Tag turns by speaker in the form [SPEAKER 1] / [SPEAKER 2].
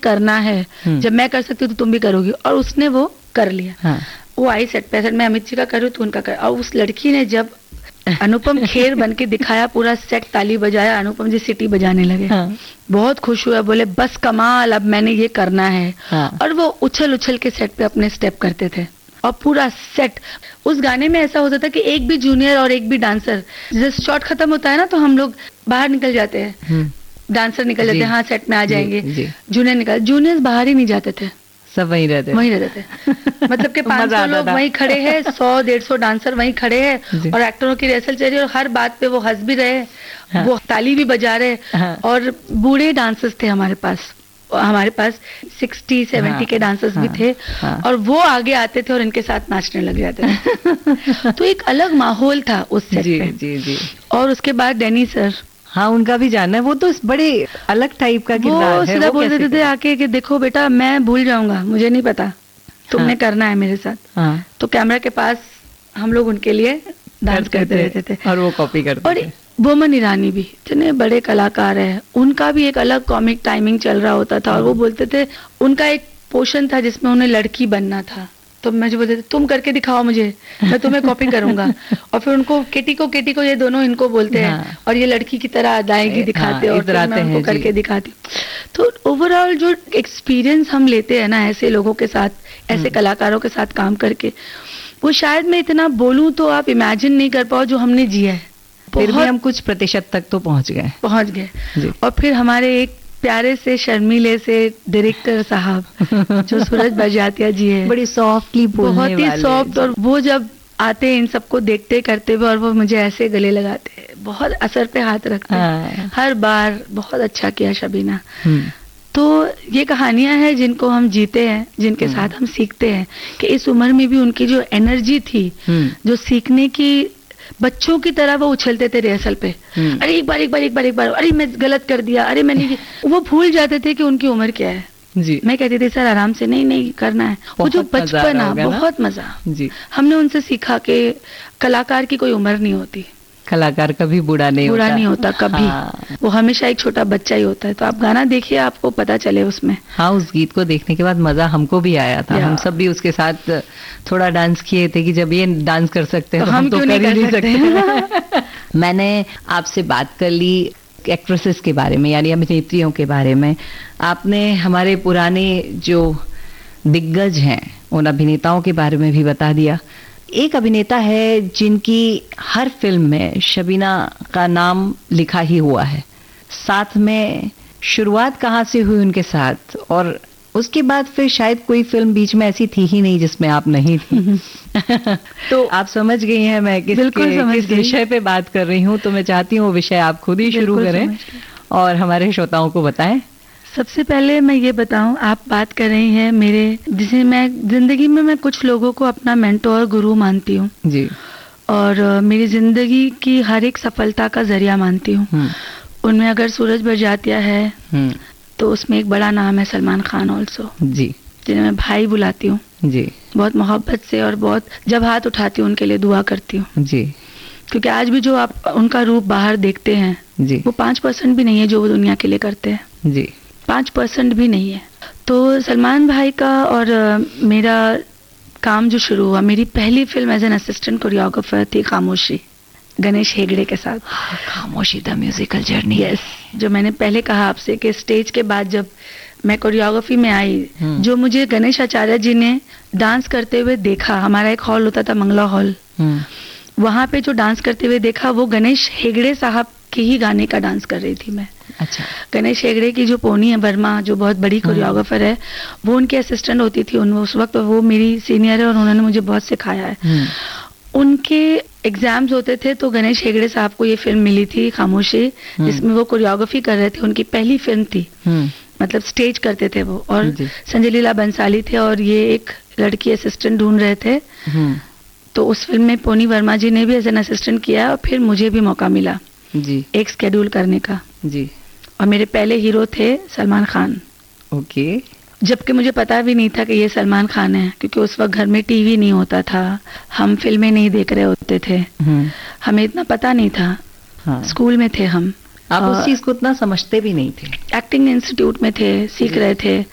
[SPEAKER 1] करना है, जब मैं कर सकती हूँ तो तुम भी करोगी, और उसने वो कर लिया।
[SPEAKER 2] हाँ।
[SPEAKER 1] वो आई सेट पे, मैं अमित जी का कर रही हूँ तो उनका कर, और उस लड़की ने जब अनुपम खेर बन के दिखाया, पूरा सेट ताली बजाया, अनुपम जी सिटी बजाने लगे।
[SPEAKER 2] हाँ।
[SPEAKER 1] बहुत खुश हुआ, बोले बस कमाल, अब मैंने ये करना है।
[SPEAKER 2] हाँ।
[SPEAKER 1] और वो उछल उछल के सेट पे अपने स्टेप करते थे, और पूरा सेट। उस गाने में ऐसा होता था कि एक भी जूनियर और एक भी डांसर, जैसे शॉट खत्म होता है ना तो हम लोग बाहर निकल जाते हैं, डांसर निकल जाते हैं, हाँ सेट में आ जाएंगे, जूनियर्स बाहर ही नहीं जाते थे, सब वहीं रहते थे। मतलब कि 500 लोग वहीं खड़े हैं, 100-150 डांसर वहीं खड़े हैं, और एक्टरों की रिहर्सल चल रही है, और हर बात पे वो हंस भी रहे, हाँ। वो ताली भी बजा रहे, हाँ। और बूढ़े डांसर्स थे हमारे पास 60-70 के डांसर्स भी थे, और वो आगे आते थे और इनके साथ नाचने लग जाते थे। तो एक अलग माहौल था उस सेट पे। जी। और उसके बाद डैनी सर,
[SPEAKER 2] हाँ उनका भी जानना है, वो तो बड़े अलग टाइप का किरदार है। वो
[SPEAKER 1] सीधा बोल देते थे आके कि देखो बेटा मैं भूल जाऊंगा, मुझे नहीं पता, तुमने करना है मेरे साथ। हाँ। तो कैमरा के पास हम लोग उनके लिए डांस करते रहते थे,
[SPEAKER 2] और वो कॉपी करते थे।
[SPEAKER 1] बोमन ईरानी भी इतने बड़े कलाकार है, उनका भी एक अलग कॉमिक टाइमिंग चल रहा होता था, और वो बोलते थे, उनका एक पोर्शन था जिसमें उन्हें लड़की बनना था, तो मुझे बोलते थे तुम करके दिखाओ मुझे, मैं तुम्हें कॉपी करूंगा। और फिर उनको केटी को ये दोनों इनको बोलते हैं, हाँ। और ये लड़की की तरह अदायगी दिखाते हैं, और फिर मैं उनको करके दिखाती हूँ। तो ओवरऑल जो एक्सपीरियंस हम लेते हैं ना ऐसे लोगों के साथ, ऐसे कलाकारों के साथ काम करके, वो शायद मैं इतना बोलूं तो आप इमेजिन नहीं कर पाओ जो हमने जिया है।
[SPEAKER 2] फिर भी हम कुछ प्रतिशत तक तो पहुंच गए।
[SPEAKER 1] और फिर हमारे एक प्यारे से शर्मीले से डायरेक्टर साहब जो सूरज बरजातिया जी है,
[SPEAKER 2] बड़ी सॉफ्टली बोलने वाले,
[SPEAKER 1] बहुत ही सॉफ्ट, और वो जब आते हैं इन सबको देखते करते हुए, और वो मुझे ऐसे गले लगाते हैं, बहुत असर पे हाथ रखते हैं हर बार, बहुत अच्छा किया शबीना। तो ये कहानियां हैं जिनको हम जीते हैं, जिनके साथ हम सीखते हैं, कि इस उम्र में भी उनकी जो एनर्जी थी, जो सीखने की, बच्चों की तरह वो उछलते थे रिहर्सल पे, अरे एक बार, अरे मैं गलत कर दिया, अरे मैंने, वो भूल जाते थे कि उनकी उम्र क्या है। जी। मैं कहती थी सर आराम से, नहीं करना है। वो जो बचपना, बहुत मजा जी, हमने उनसे सीखा कि कलाकार की कोई उम्र नहीं होती,
[SPEAKER 2] कलाकार कभी बुरा नहीं
[SPEAKER 1] होता कभी। हाँ। वो हमेशा एक छोटा बच्चा ही होता है। तो आप गाना देखिए, आपको पता चले उसमें।
[SPEAKER 2] हाँ, उस गीत को देखने के बाद मजा हमको भी आया था, हम सब भी उसके साथ थोड़ा डांस किए थे कि जब ये डांस कर सकते हैं तो हम तो कर ही नहीं सकते। मैंने आपसे बात कर ली एक्ट्रेसेस के बारे में, यानी अभिनेत्रियों के बारे में। आपने हमारे पुराने जो दिग्गज हैं उन अभिनेताओं के बारे में भी बता दिया। एक अभिनेता है जिनकी हर फिल्म में शबीना का नाम लिखा ही हुआ है, साथ में शुरुआत कहाँ से हुई उनके साथ, और उसके बाद फिर शायद कोई फिल्म बीच में ऐसी थी ही नहीं जिसमें आप नहीं थी। तो आप समझ गई हैं मैं किस विषय पे बात कर रही हूँ, तो मैं चाहती हूँ वो विषय आप खुद ही शुरू करें और हमारे श्रोताओं को बताएं।
[SPEAKER 1] सबसे पहले मैं ये बताऊं, आप बात कर रही हैं मेरे, जिसे मैं जिंदगी में मैं कुछ लोगों को अपना मेंटोर, गुरु मानती हूँ जी, और मेरी जिंदगी की हर एक सफलता का जरिया मानती हूँ। उनमें अगर सूरज बरजातिया है तो उसमें एक बड़ा नाम है सलमान खान ऑल्सो जी, जिन्हें मैं भाई बुलाती हूँ जी, बहुत मोहब्बत से, और बहुत जब हाथ उठाती हूँ उनके लिए दुआ करती हूँ जी, क्योंकि आज भी जो आप उनका रूप बाहर देखते हैं जी, वो 5% भी नहीं है जो वो दुनिया के लिए करते हैं जी, 5% भी नहीं है। तो सलमान भाई का और मेरा काम जो शुरू हुआ, मेरी पहली film as an assistant choreographer थी खामोशी, गणेश हेगड़े के साथ।
[SPEAKER 2] खामोशी द म्यूजिकल जर्नी।
[SPEAKER 1] यस, जो मैंने पहले कहा आपसे कि स्टेज के बाद जब मैं कोरियोग्राफी में आई, जो मुझे गणेश आचार्य जी ने डांस करते हुए देखा, हमारा एक हॉल होता था मंगला हॉल, वहां पे जो डांस करते हुए देखा, वो गणेश हेगड़े साहब के ही गाने का डांस कर रही थी मैं। अच्छा। गणेश हेगड़े की जो पोनी है वर्मा, जो बहुत बड़ी कोरियोग्राफर है, वो उनकी असिस्टेंट होती थी उस वक्त, वो मेरी सीनियर है और उन्होंने मुझे बहुत सिखाया है। उनके एग्जाम्स होते थे तो गणेश हेगड़े साहब को ये फिल्म मिली थी खामोशी, जिसमें वो कोरियोग्राफी कर रहे थे, उनकी पहली फिल्म थी, मतलब स्टेज करते थे वो, और संजय लीला बंसाली थे और ये एक लड़की असिस्टेंट ढूंढ रहे थे। तो उस फिल्म में पोनी वर्मा जी ने भी एज एन असिस्टेंट किया, और फिर मुझे भी मौका मिला जी एक स्केड्यूल करने का जी, और मेरे पहले हीरो थे सलमान खान। ओके। जबकि मुझे पता भी नहीं था कि ये सलमान खान है, क्योंकि उस वक्त घर में टीवी नहीं होता था, हम फिल्में नहीं देख रहे होते थे, हमें इतना पता नहीं था। हाँ। स्कूल में थे हम,
[SPEAKER 2] आप उस चीज को इतना समझते भी नहीं थे,
[SPEAKER 1] एक्टिंग इंस्टीट्यूट में थे, सीख रहे थे।